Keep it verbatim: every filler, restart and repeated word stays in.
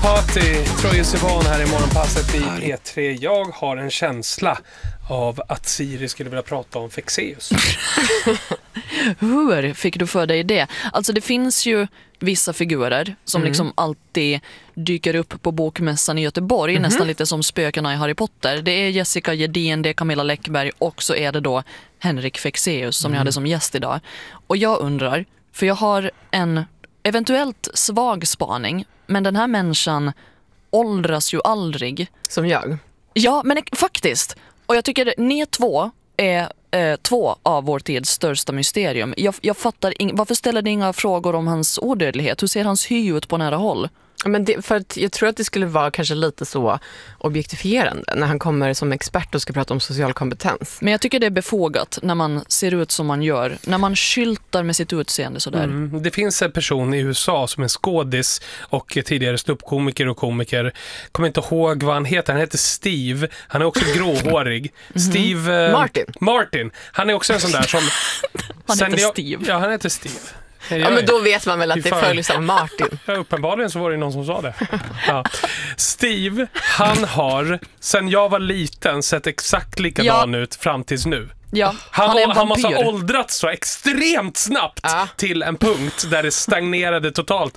Party, Troye Sivan här i Morgonpasset i P tre. Jag har en känsla av att Siri skulle vilja prata om Fexeus. Hur fick du för dig det? Alltså det finns ju vissa figurer som mm. liksom alltid dyker upp på bokmässan i Göteborg, mm-hmm. nästan lite som spökena i Harry Potter. Det är Jessica Gedin, det är Camilla Läckberg och så är det då Henrik Fexeus som mm. jag hade som gäst idag. Och jag undrar, för jag har en eventuellt svag spaning, men den här människan åldras ju aldrig. Som jag? Ja, men faktiskt. Och jag tycker att ni två är eh, två av vår tids största mysterium. Jag, jag fattar, ing- varför ställer ni inga frågor om hans odödlighet? Hur ser hans hy ut på nära håll? Men det, för att jag tror att det skulle vara kanske lite så objektifierande när han kommer som expert och ska prata om social kompetens. Men jag tycker det är befogat när man ser ut som man gör, när man skyltar med sitt utseende sådär. Mm, det finns en person i U S A som är skådis och tidigare ståuppkomiker och komiker. Kommer inte ihåg vad han heter. Han heter Steve. Han är också gråhårig. Mm-hmm. Steve... Eh, Martin. Martin. Han är också en sån där som... han heter jag, Steve. Ja, han heter Steve. Ja, men då vet man väl att det följs av Martin. Ja, uppenbarligen så var det någon som sa det. Ja. Steve, han har sen jag var liten sett exakt likadan ja. ut fram tills nu. Ja, han, han, är en han måste vampyr. ha åldrats så extremt snabbt ja. till en punkt där det stagnerade totalt.